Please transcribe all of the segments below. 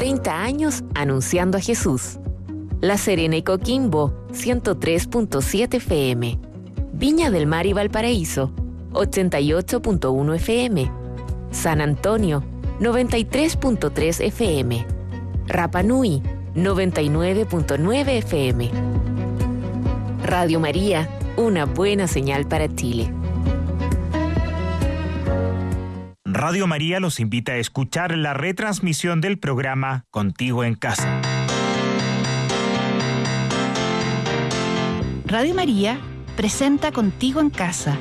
30 años anunciando a Jesús. La Serena y Coquimbo, 103.7 FM. Viña del Mar y Valparaíso, 88.1 FM. San Antonio, 93.3 FM. Rapa Nui, 99.9 FM. Radio María, una buena señal para Chile. Radio María los invita a escuchar la retransmisión del programa Contigo en Casa. Radio María presenta Contigo en Casa.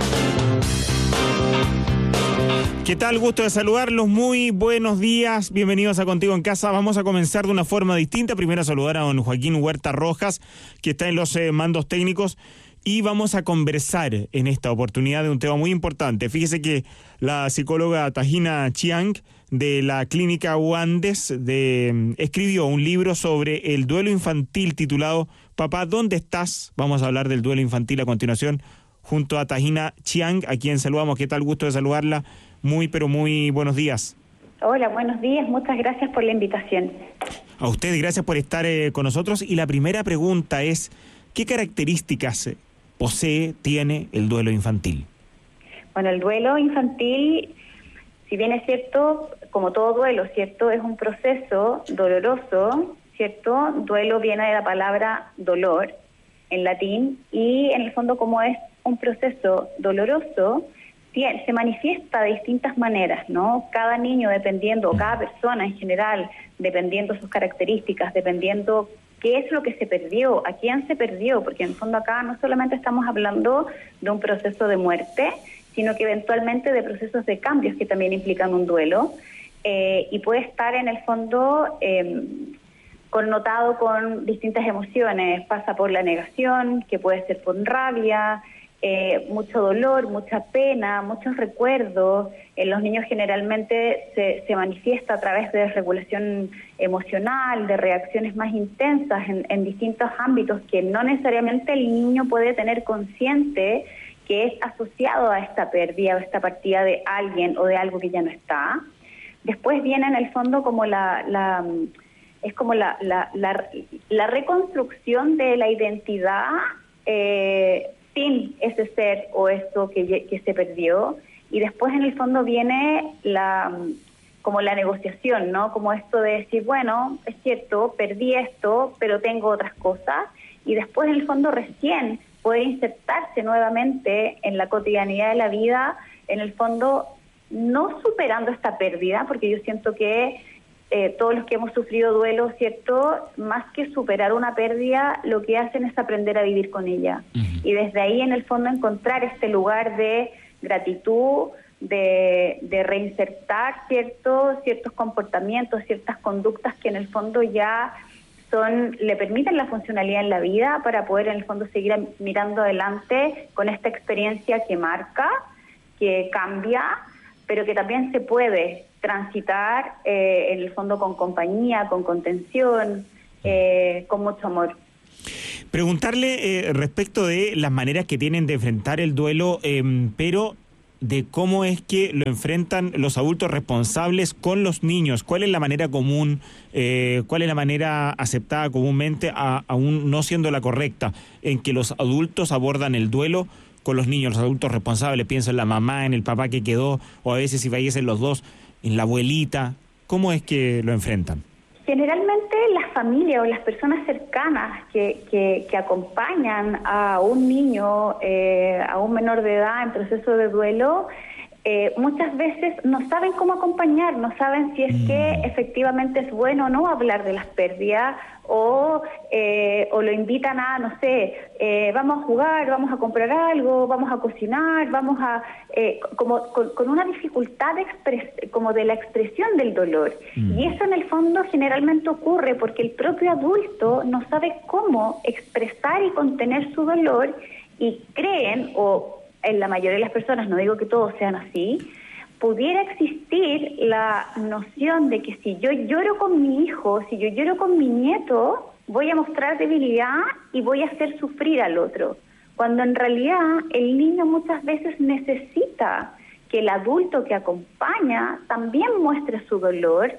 ¿Qué tal? Gusto de saludarlos. Muy buenos días. Bienvenidos a Contigo en Casa. Vamos a comenzar de una forma distinta. Primero a saludar a don Joaquín Huerta Rojas, que está en los mandos técnicos. Y vamos a conversar en esta oportunidad de un tema muy importante. Fíjese que la psicóloga Tahina Chiang de la clínica Wandes escribió un libro sobre el duelo infantil titulado Papá, ¿dónde estás? Vamos a hablar del duelo infantil a continuación junto a Tahina Chiang, a quien saludamos. ¿Qué tal? Gusto de saludarla. Muy, pero muy buenos días. Hola, buenos días. Muchas gracias por la invitación. A usted, gracias por estar con nosotros. Y la primera pregunta es, ¿qué características tiene el duelo infantil? Bueno, el duelo infantil, si bien es cierto, como todo duelo, ¿cierto? Es un proceso doloroso, ¿cierto? Duelo viene de la palabra dolor en latín y en el fondo como es un proceso doloroso, se manifiesta de distintas maneras, ¿no? Cada niño dependiendo, o cada persona en general, dependiendo sus características, dependiendo qué es lo que se perdió, a quién se perdió, porque en el fondo acá no solamente estamos hablando de un proceso de muerte, sino que eventualmente de procesos de cambios que también implican un duelo, y puede estar en el fondo connotado con distintas emociones, pasa por la negación, que puede ser por rabia, mucho dolor, mucha pena, muchos recuerdos. En los niños generalmente se manifiesta a través de regulación emocional, de reacciones más intensas en distintos ámbitos que no necesariamente el niño puede tener consciente que es asociado a esta pérdida o esta partida de alguien o de algo que ya no está. Después viene en el fondo como la reconstrucción de la identidad sin ese ser o eso que se perdió, y después en el fondo viene como la negociación, ¿no? Como esto de decir, bueno, es cierto, perdí esto, pero tengo otras cosas, y después en el fondo recién poder insertarse nuevamente en la cotidianidad de la vida, en el fondo no superando esta pérdida, porque yo siento que todos los que hemos sufrido duelo, ¿cierto? Más que superar una pérdida, lo que hacen es aprender a vivir con ella. Uh-huh. Y desde ahí, en el fondo, encontrar este lugar de gratitud, de reinsertar ciertos comportamientos, ciertas conductas que en el fondo ya le permiten la funcionalidad en la vida para poder en el fondo seguir mirando adelante con esta experiencia que marca, que cambia, pero que también se puede transitar en el fondo con compañía, con contención, con mucho amor. Preguntarle respecto de las maneras que tienen de enfrentar el duelo, pero de cómo es que lo enfrentan los adultos responsables con los niños. ¿Cuál es la manera común, cuál es la manera aceptada comúnmente, aún no siendo la correcta, en que los adultos abordan el duelo con los niños, los adultos responsables? Pienso en la mamá, en el papá que quedó, o a veces si fallecen los dos, en la abuelita. ¿Cómo es que lo enfrentan? Generalmente las familias o las personas cercanas que acompañan a un niño, a un menor de edad en proceso de duelo, muchas veces no saben cómo acompañar, no saben si es que efectivamente es bueno o no hablar de las pérdidas, o lo invitan a, no sé, vamos a jugar, vamos a comprar algo, vamos a cocinar, vamos a con una dificultad como de la expresión del dolor. Y eso en el fondo generalmente ocurre porque el propio adulto no sabe cómo expresar y contener su dolor, y creen, o en la mayoría de las personas, no digo que todos sean así, pudiera existir la noción de que si yo lloro con mi hijo, si yo lloro con mi nieto, voy a mostrar debilidad y voy a hacer sufrir al otro. Cuando en realidad el niño muchas veces necesita que el adulto que acompaña también muestre su dolor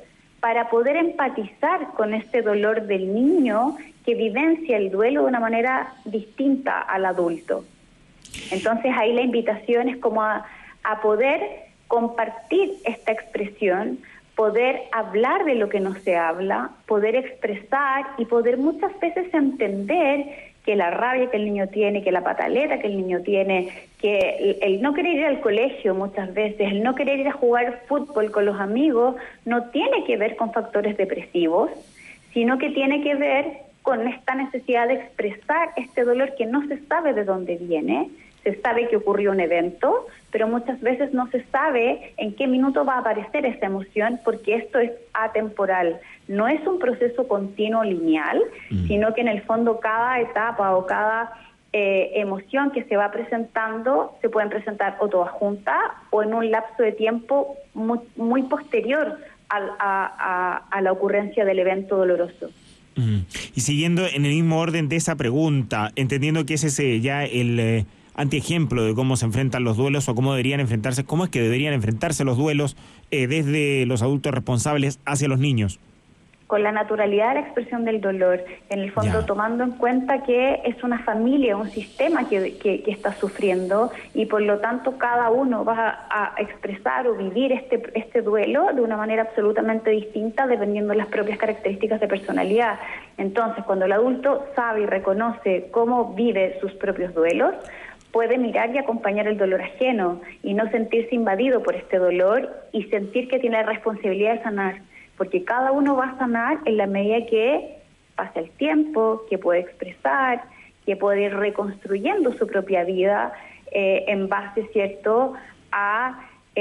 para poder empatizar con este dolor del niño que vivencia el duelo de una manera distinta al adulto. Entonces ahí la invitación es como a poder compartir esta expresión, poder hablar de lo que no se habla, poder expresar y poder muchas veces entender que la rabia que el niño tiene, que la pataleta que el niño tiene, que el no querer ir al colegio muchas veces, el no querer ir a jugar fútbol con los amigos, no tiene que ver con factores depresivos, sino que tiene que ver con esta necesidad de expresar este dolor que no se sabe de dónde viene. Se sabe que ocurrió un evento, pero muchas veces no se sabe en qué minuto va a aparecer esa emoción, porque esto es atemporal. No es un proceso continuo lineal, sino que en el fondo cada etapa o cada emoción que se va presentando se pueden presentar o todas juntas o en un lapso de tiempo muy posterior a la ocurrencia del evento doloroso. Y siguiendo en el mismo orden de esa pregunta, entendiendo que ese es ya el antiejemplo de cómo se enfrentan los duelos o cómo deberían enfrentarse, cómo es que deberían enfrentarse los duelos desde los adultos responsables hacia los niños. Con la naturalidad de la expresión del dolor, en el fondo tomando en cuenta que es una familia, un sistema que está sufriendo y por lo tanto cada uno va a expresar o vivir este duelo de una manera absolutamente distinta dependiendo de las propias características de personalidad. Entonces, cuando el adulto sabe y reconoce cómo vive sus propios duelos, puede mirar y acompañar el dolor ajeno y no sentirse invadido por este dolor y sentir que tiene la responsabilidad de sanar, porque cada uno va a sanar en la medida que pasa el tiempo, que puede expresar, que puede ir reconstruyendo su propia vida en base, ¿cierto?, a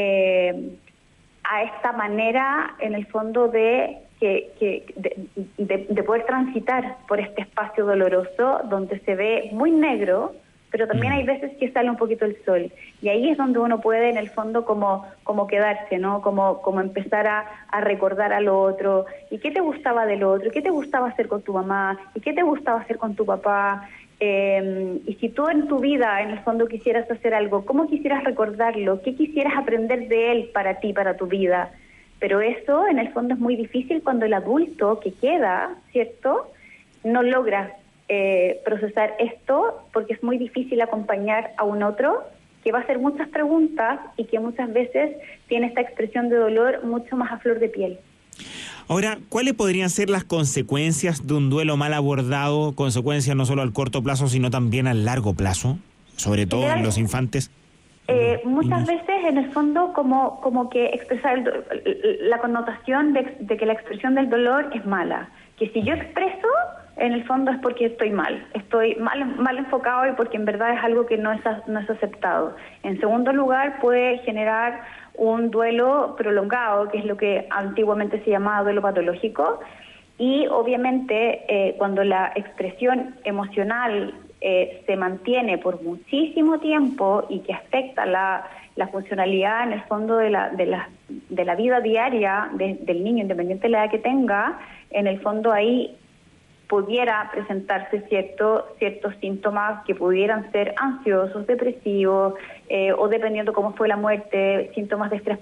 esta manera, en el fondo, de poder transitar por este espacio doloroso donde se ve muy negro, pero también hay veces que sale un poquito el sol, y ahí es donde uno puede en el fondo como quedarse, ¿no? Como empezar a recordar a lo otro, y qué te gustaba del otro, qué te gustaba hacer con tu mamá, y qué te gustaba hacer con tu papá, y si tú en tu vida en el fondo quisieras hacer algo, ¿cómo quisieras recordarlo? ¿Qué quisieras aprender de él para ti, para tu vida? Pero eso en el fondo es muy difícil cuando el adulto que queda, ¿cierto?, no logra procesar esto, porque es muy difícil acompañar a un otro que va a hacer muchas preguntas y que muchas veces tiene esta expresión de dolor mucho más a flor de piel. Ahora, ¿cuáles podrían ser las consecuencias de un duelo mal abordado? Consecuencias no solo al corto plazo, sino también al largo plazo, sobre todo en los infantes. Muchas veces, en el fondo, como que expresar la connotación de que la expresión del dolor es mala. Que si yo expreso, en el fondo es porque estoy mal enfocado y porque en verdad es algo que no es aceptado. En segundo lugar, puede generar un duelo prolongado, que es lo que antiguamente se llamaba duelo patológico, y obviamente cuando la expresión emocional se mantiene por muchísimo tiempo y que afecta la funcionalidad en el fondo de la vida diaria del niño, independiente de la edad que tenga, en el fondo ahí pudiera presentarse ciertos síntomas que pudieran ser ansiosos, depresivos, o dependiendo cómo fue la muerte, síntomas de estrés